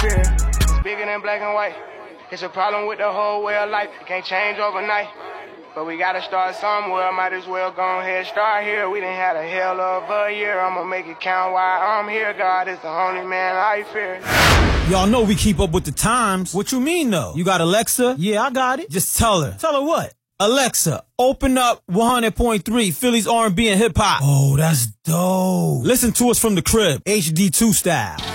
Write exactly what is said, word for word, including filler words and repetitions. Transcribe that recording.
fear. It's bigger than black and white. It's a problem with the whole way of life. It can't change overnight. But we gotta start somewhere. Might as well go ahead, start here. We done had a hell of a year. I'ma make it count while I'm here. God is the only man I fear. Y'all know we keep up with the times. What you mean, though? You got Alexa? Yeah, I got it. Just tell her. Tell her what? Alexa, open up one hundred point three Philly's R and B and hip hop. Oh, that's dope. Listen to us from the crib, H D two style.